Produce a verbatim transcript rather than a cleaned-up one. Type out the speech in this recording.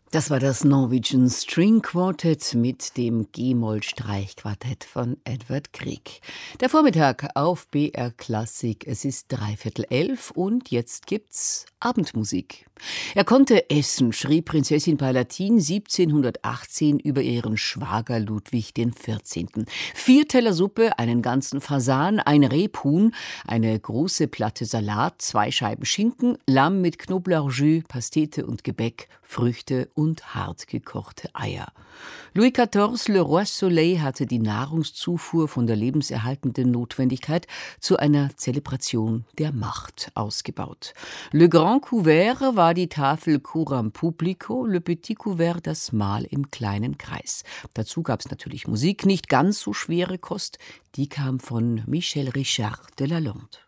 Das war das Norwegian String Quartet mit dem G-Moll-Streichquartett von Edvard Grieg. Der Vormittag auf B R Klassik. Es ist dreiviertel elf und jetzt gibt's Abendmusik. Er konnte essen, schrieb Prinzessin Palatin siebzehnhundertachtzehn über ihren Schwager Ludwig den vierzehnten. Vier Teller Suppe, einen ganzen Fasan, ein Rebhuhn, eine große Platte Salat, zwei Scheiben Schinken, Lamm mit Knoblauchjus, Pastete und Gebäck, Früchte und hart gekochte Eier. Louis quatorze, Le Roi Soleil, hatte die Nahrungszufuhr von der lebenserhaltenden Notwendigkeit zu einer Zelebration der Macht ausgebaut. Le Grand Couvert war die Tafel Coram Publico, Le Petit Couvert das Mahl im kleinen Kreis. Dazu gab es natürlich Musik, nicht ganz so schwere Kost, die kam von Michel Richard de Lalande.